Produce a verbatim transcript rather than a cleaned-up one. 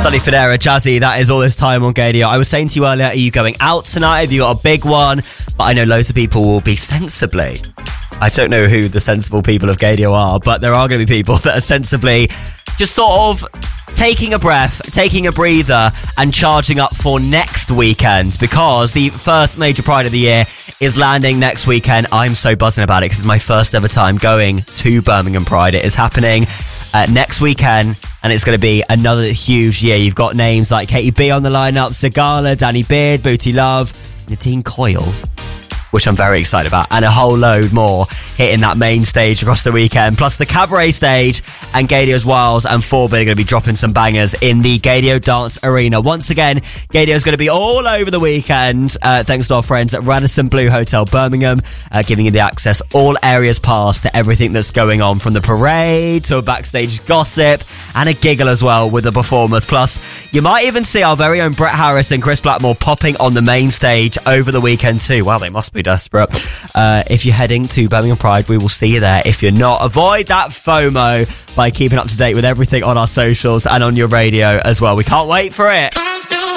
Sonny Fodera, Jazzy, that is all this time on Gadio. I was saying to you earlier, are you going out tonight? Have you got a big one? But I know loads of people will be sensibly. I don't know who the sensible people of Gadio are, but there are going to be people that are sensibly just sort of taking a breath, taking a breather and charging up for next weekend, because the first major Pride of the year is landing next weekend. I'm so buzzing about it because it's my first ever time going to Birmingham Pride. It is happening uh, next weekend, and it's going to be another huge year. You've got names like Katie B on the lineup, Sigala, Danny Beard, Booty Love, Nadine Coyle, which I'm very excited about, and a whole load more hitting that main stage across the weekend, plus the cabaret stage, and Gadio's Wiles and four bit are going to be dropping some bangers in the Gadio Dance Arena. Once again, Gadio's going to be all over the weekend, uh, thanks to our friends at Radisson Blu Hotel Birmingham, uh, giving you the access, all areas pass, to everything that's going on, from the parade to a backstage gossip, and a giggle as well with the performers. Plus, you might even see our very own Brett Harris and Chris Blackmore popping on the main stage over the weekend too. Wow, they must be desperate. Uh, if you're heading to Birmingham Pride, we will see you there. If you're not, avoid that FOMO by keeping up to date with everything on our socials and on your radio as well. We can't wait for it.